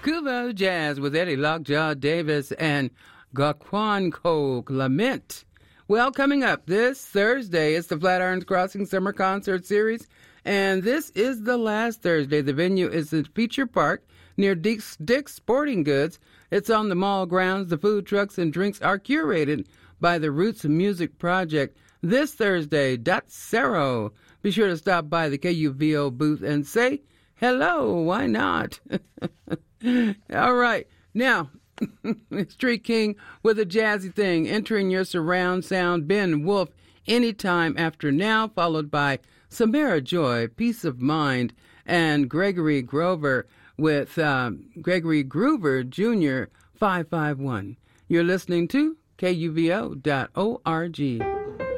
Kubo Jazz with Eddie Lockjaw Davis and Gakwan Clement. Well, coming up this Thursday, it's the Flatirons Crossing Summer Concert Series, and this is the last Thursday. The venue is the Feature Park near Dick's Sporting Goods. It's on the mall grounds. The food trucks and drinks are curated by the Roots Music Project. This Thursday, .0. Be sure to stop by the KUVO booth and say hello. Why not? All right. Now, Street King with a jazzy thing, entering your surround sound. Ben Wolf, Anytime After Now, followed by Samara Joy, Peace of Mind, and Gregory Grover with Gregory Groover Jr., 551. You're listening to KUVO.org.